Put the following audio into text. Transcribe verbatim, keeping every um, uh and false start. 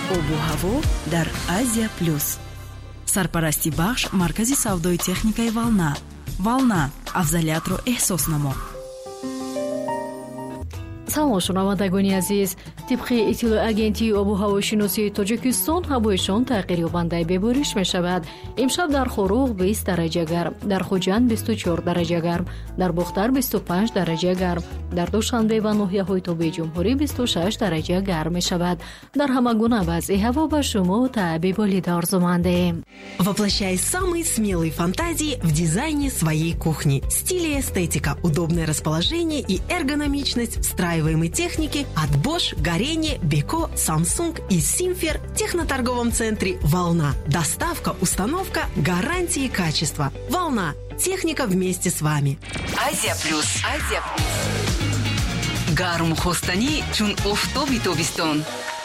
обу ҳаво дар Азия плюс. Сарпарасти бахш маркази савдои техникаи Волна. Волна, афзалиятро эҳсос намо. салом шунавандагони азиз, тибқи иттилои агентии обу ҳавошиносии Тоҷикистон ҳавоишон тағйир ёбандаи бебориш мешавад. имшаб дар Хоруғ бист дараҷа гарм, дар Хуҷанд бисту чор дараҷа гарм, дар Бухтар бисту панҷ дараҷа гарм, дар Душанбе ва ноҳияҳои тобии ҷумҳурӣ бисту шаш дараҷа гарм мешавад. Дар ҳама гуна вазъи ҳаво ба шумо таъби болида орзумандем. Воплощай самые смелые фантазии в дизайне своей кухни. Стиль и эстетика, удобное расположение и эргономичность встраиваемой техники от Bosch, Горение, Beko, Samsung и Simfer в техноторговом центре «Волна». Доставка, установка, гарантии и качество. «Волна». Техника вместе с вами. Азия плюс. Азия плюс. Гарм хостани чун офтоби тобистон.